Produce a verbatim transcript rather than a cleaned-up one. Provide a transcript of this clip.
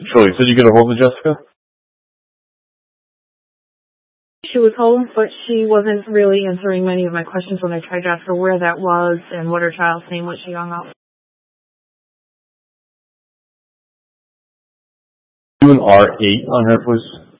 Troy, did you get a hold of Jessica? She was home, but she wasn't really answering many of my questions when I tried to ask her where that was and what her child's name was. She hung up. Do an R eight on her, please.